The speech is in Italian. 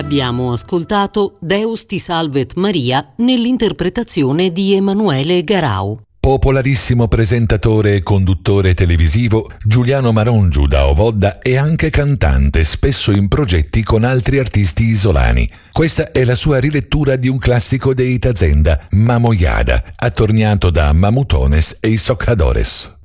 Abbiamo ascoltato Deus ti salvet Maria nell'interpretazione di Emanuele Garau. Popolarissimo presentatore e conduttore televisivo, Giuliano Marongiu da Ovodda è anche cantante, spesso in progetti con altri artisti isolani. Questa è la sua rilettura di un classico dei Tazenda, Mamoiada, attorniato da Mamutones e i Socadores.